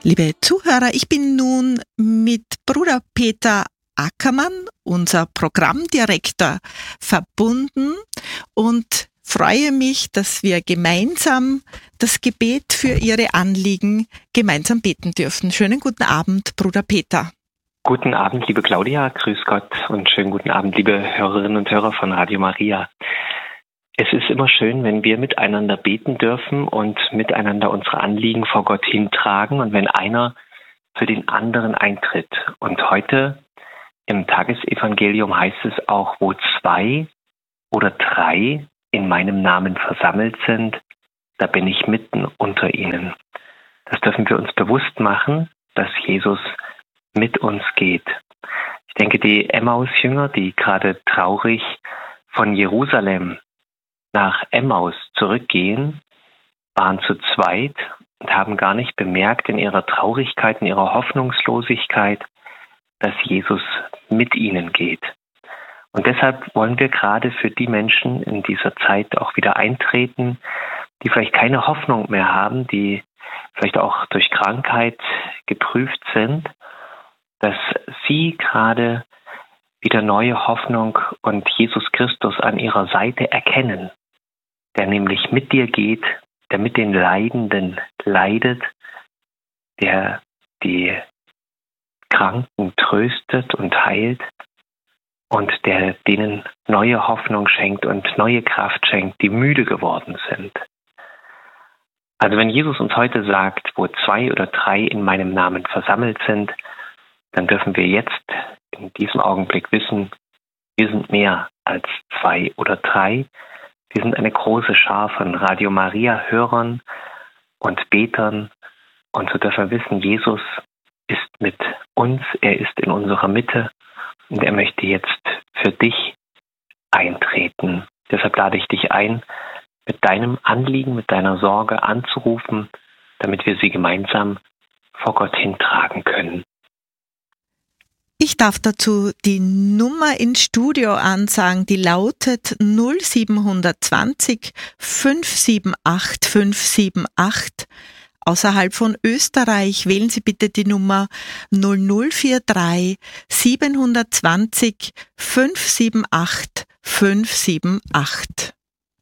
Liebe Zuhörer, ich bin nun mit Bruder Peter Ackermann, unser Programmdirektor, verbunden und freue mich, dass wir gemeinsam das Gebet für Ihre Anliegen gemeinsam beten dürfen. Schönen guten Abend, Bruder Peter. Guten Abend, liebe Claudia, grüß Gott und schönen guten Abend, liebe Hörerinnen und Hörer von Radio Maria. Es ist immer schön, wenn wir miteinander beten dürfen und miteinander unsere Anliegen vor Gott hintragen und wenn einer für den anderen eintritt. Und heute im Tagesevangelium heißt es auch, wo 2 oder 3 in meinem Namen versammelt sind, da bin ich mitten unter ihnen. Das dürfen wir uns bewusst machen, dass Jesus mit uns geht. Ich denke, die Emmaus-Jünger, die gerade traurig von Jerusalem nach Emmaus zurückgehen, waren zu zweit und haben gar nicht bemerkt in ihrer Traurigkeit, in ihrer Hoffnungslosigkeit, dass Jesus mit ihnen geht. Und deshalb wollen wir gerade für die Menschen in dieser Zeit auch wieder eintreten, die vielleicht keine Hoffnung mehr haben, die vielleicht auch durch Krankheit geprüft sind, dass sie gerade wieder neue Hoffnung und Jesus Christus an ihrer Seite erkennen, der nämlich mit dir geht, der mit den Leidenden leidet, der die Kranken tröstet und heilt und der denen neue Hoffnung schenkt und neue Kraft schenkt, die müde geworden sind. Also wenn Jesus uns heute sagt, wo 2 oder 3 in meinem Namen versammelt sind, dann dürfen wir jetzt in diesem Augenblick wissen, wir sind mehr als 2 oder 3. Wir sind eine große Schar von Radio Maria-Hörern und Betern. Und so dürfen wir wissen, Jesus ist mit uns, er ist in unserer Mitte und er möchte jetzt für dich eintreten. Deshalb lade ich dich ein, mit deinem Anliegen, mit deiner Sorge anzurufen, damit wir sie gemeinsam vor Gott hintragen können. Ich darf dazu die Nummer ins Studio ansagen, die lautet 0720 578 578. Außerhalb von Österreich wählen Sie bitte die Nummer 0043 720 578 578.